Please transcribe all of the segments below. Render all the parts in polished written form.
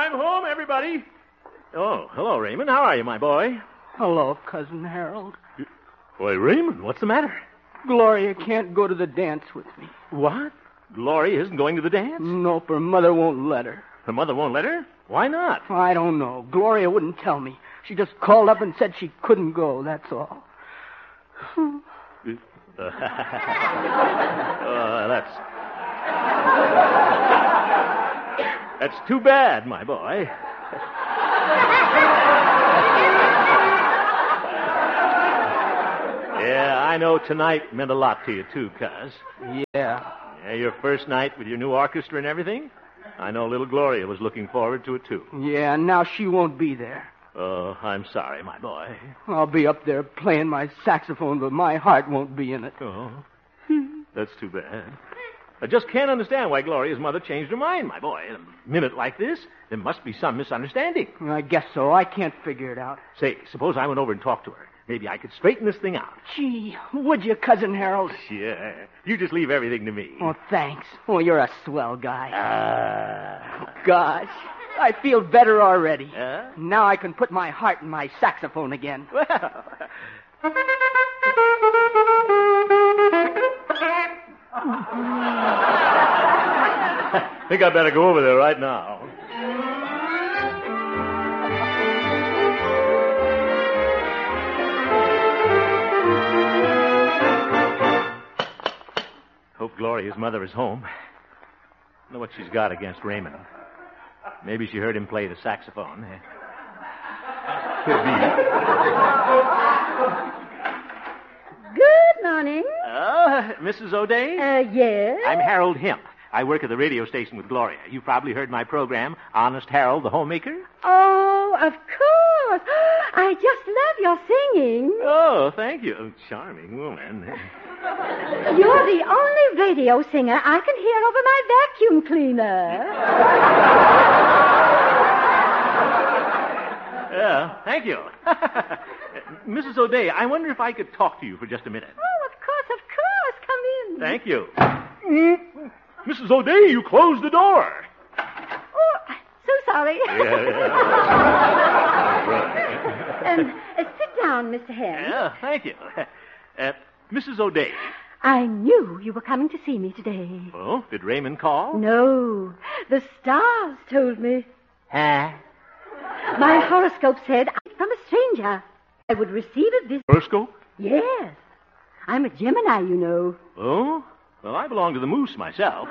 I'm home, everybody. Oh, hello, Raymond. How are you, my boy? Hello, Cousin Harold. Why, Raymond, what's the matter? Gloria can't go to the dance with me. What? Gloria isn't going to the dance? Nope, her mother won't let her. Her mother won't let her? Why not? I don't know. Gloria wouldn't tell me. She just called up and said she couldn't go, that's all. That's too bad, my boy. Yeah, I know tonight meant a lot to you, too, Cuz. Yeah, your first night with your new orchestra and everything? I know little Gloria was looking forward to it, too. Yeah, now she won't be there. Oh, I'm sorry, my boy. I'll be up there playing my saxophone, but my heart won't be in it. Oh, that's too bad. I just can't understand why Gloria's mother changed her mind, my boy. In a minute like this, there must be some misunderstanding. I guess so. I can't figure it out. Say, suppose I went over and talked to her. Maybe I could straighten this thing out. Gee, would you, Cousin Harold? Yeah. You just leave everything to me. Oh, thanks. Oh, you're a swell guy. Gosh, I feel better already. Now I can put my heart in my saxophone again. Well... I think I better go over there right now. Hope Gloria's mother is home. I know what she's got against Raymond. Maybe she heard him play the saxophone. Could be. Good morning. Mrs. O'Day? Yes? I'm Harold Hemp. I work at the radio station with Gloria. You've probably heard my program, Honest Harold, the Homemaker. Oh, of course. I just love your singing. Oh, thank you. Charming woman. You're the only radio singer I can hear over my vacuum cleaner. Yeah, thank you. Mrs. O'Day, I wonder if I could talk to you for just a minute. Oh, of course. Come in. Thank you. Mrs. O'Day, you closed the door. Oh, so sorry. Yeah. Sit down, Mr. Hare. Yeah, thank you. Mrs. O'Day. I knew you were coming to see me today. Oh, did Raymond call? No, the stars told me. Huh? My horoscope said from a stranger I would receive a visit. Horoscope? Yes. I'm a Gemini, you know. Oh? Well, I belong to the Moose myself.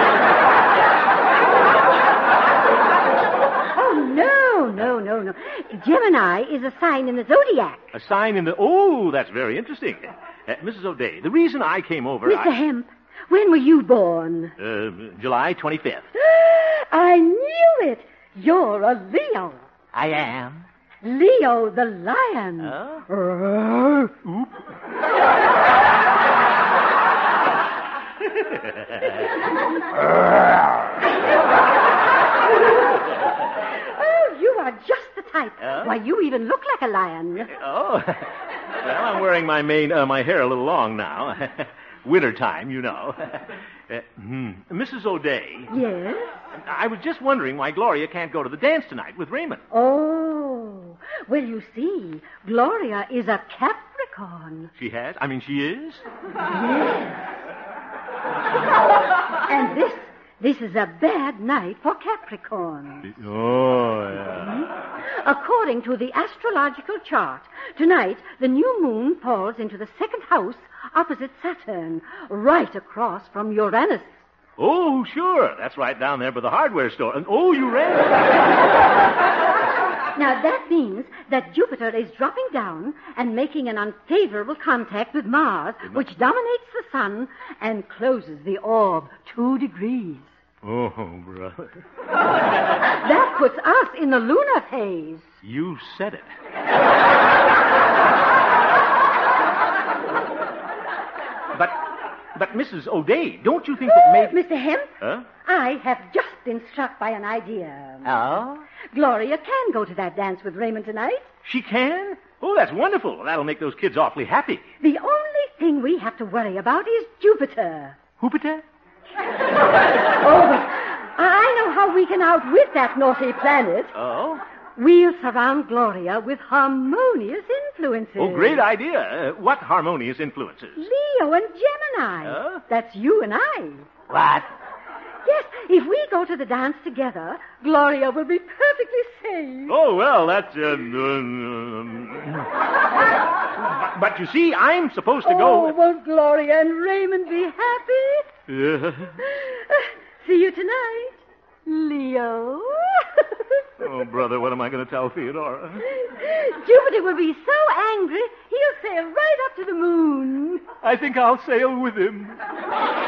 Oh, no. Gemini is a sign in the zodiac. A sign in the... Oh, that's very interesting. Mrs. O'Day, the reason I came over... Mr. Hemp, when were you born? July 25th. I knew it. You're a Leo. I am. Leo the lion. Oh? Oop. Oh, you are just the type. Why, you even look like a lion. Oh. Well, I'm wearing my hair a little long now. Wintertime, you know. Mrs. O'Day. Yes? I was just wondering why Gloria can't go to the dance tonight with Raymond. Oh. Well, you see, Gloria is a Capricorn. She has? I mean, she is? Yes. And this is a bad night for Capricorn. Oh, yeah. According to the astrological chart, tonight the new moon falls into the second house opposite Saturn, right across from Uranus. Oh, sure. That's right down there by the hardware store. And, Uranus. Now, that means that Jupiter is dropping down and making an unfavorable contact with Mars, which dominates the sun and closes the orb 2 degrees. Oh, brother. That puts us in the lunar phase. You said it. But Mrs. O'Day, don't you think that maybe... Mr. Hemp? Huh? I have just been struck by an idea. Oh? Gloria can go to that dance with Raymond tonight. She can? Oh, that's wonderful. That'll make those kids awfully happy. The only thing we have to worry about is Jupiter. Jupiter? Oh, but I know how we can outwit that naughty planet. Oh? We'll surround Gloria with harmonious influences. Oh, great idea. What harmonious influences? Leo and Gemini. Huh? That's you and I. What? Yes, if we go to the dance together, Gloria will be perfectly safe. Oh, well, that's... But you see, I'm supposed to go... Oh, won't Gloria and Raymond be happy? See you tonight, Leo. Oh, brother, what am I going to tell Theodora? Jupiter will be so angry, he'll sail right up to the moon. I think I'll sail with him.